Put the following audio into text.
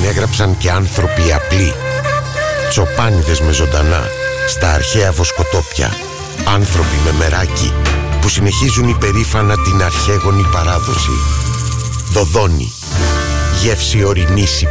την έγραψαν και άνθρωποι απλοί. Τσοπάνιδες με ζωντανά στα αρχαία βοσκοτόπια. Άνθρωποι με μεράκι που συνεχίζουν υπερήφανα την αρχαίγονη παράδοση. Δοδόνη, γεύση ορεινής